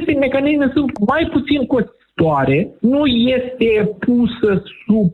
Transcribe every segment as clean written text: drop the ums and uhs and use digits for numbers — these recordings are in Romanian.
aceste mecanisme sunt mai puțin costisitoare, nu este pusă sub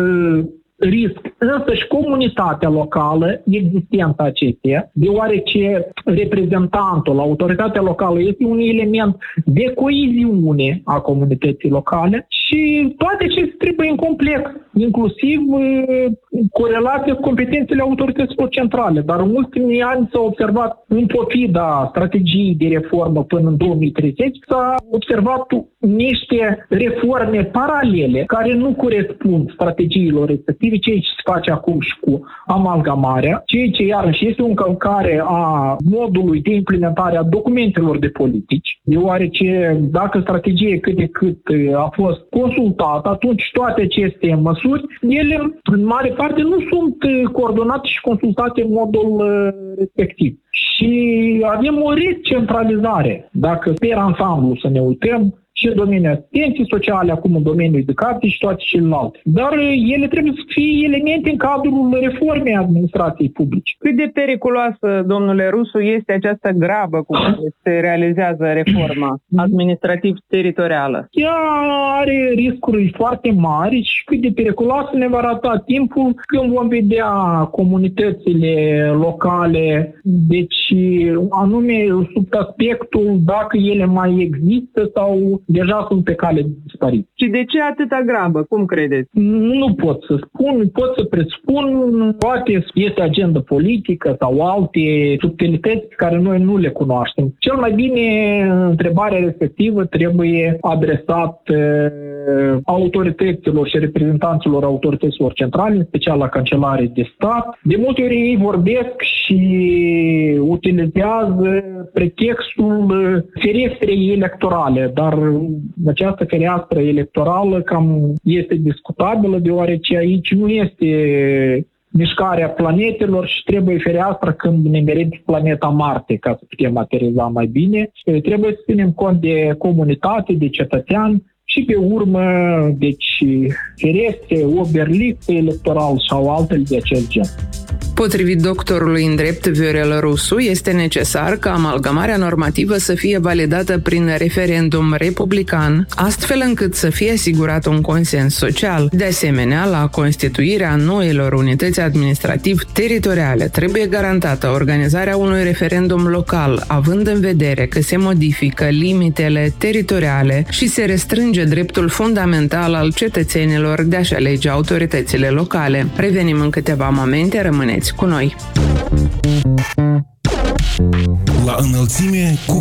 risc însăși comunitatea locală existența acesteia, deoarece reprezentantul, autoritatea locală este un element de coeziune a comunității locale și toate acestea trebuie în complex, inclusiv corelația cu competențele autorităților centrale. Dar în ultimii ani s-a observat, în pofida strategiei de reformă până în 2030, s-a observat niște reforme paralele care nu corespund strategiilor respective, ceea ce se face acum și cu amalgamarea, ceea ce iarăși este o încălcare a modului de implementare a documentelor de politici, deoarece dacă strategia cât de cât a fost consultată, atunci toate aceste măsuri, ele în mare parte nu sunt coordonate și consultate în modul respectiv. Și avem o recentralizare, dacă pe ansamblu să ne uităm, și în domeniul asistenței sociale, acum în domeniul educației și toate celelalte. Dar ele trebuie să fie elemente în cadrul reformei administrației publice. Cât de periculoasă, domnule Rusu, este această grabă cu care se realizează reforma administrativ-teritorială? Ea are riscuri foarte mari și cât de periculoasă ne va arăta timpul când vom vedea comunitățile locale, deci anume sub aspectul dacă ele mai există sau deja sunt pe cale de dispariție. Și de ce atâta grabă? Cum credeți? Nu pot să spun, pot să presupun, poate este agenda politică sau alte subtilități care noi nu le cunoaștem. Cel mai bine, întrebarea respectivă trebuie adresat autorităților și reprezentanților autorităților centrale, în special la Cancelare de Stat. De multe ori ei vorbesc și utilizează pretextul ferestrei electorale, dar această fereastră electorală cam este discutabilă, deoarece aici nu este mișcarea planetelor și trebuie fereastra când ne merim planeta Marte ca să putem ateriza mai bine. Trebuie să ținem cont de comunitate, de cetățean și pe urmă, deci, ferestre, oberlict electoral sau altele de acel gen. Potrivit doctorului în drept Viorel Rusu, este necesar ca amalgamarea normativă să fie validată prin referendum republican, astfel încât să fie asigurat un consens social. De asemenea, la constituirea noilor unități administrativ-teritoriale trebuie garantată organizarea unui referendum local, având în vedere că se modifică limitele teritoriale și se restrânge dreptul fundamental al cetățenilor de a-și alege autoritățile locale. Revenim în câteva momente, rămâneți cu noi. La înălțime cu